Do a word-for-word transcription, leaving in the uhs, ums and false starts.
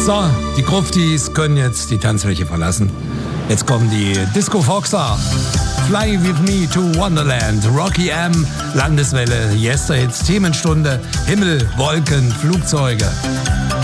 So, die Gruftis können jetzt die Tanzfläche verlassen. Jetzt kommen die Disco Foxer. Fly with me to Wonderland. Rocky M, Landeswelle, Yesterhits, Themenstunde, Himmel, Wolken, Flugzeuge.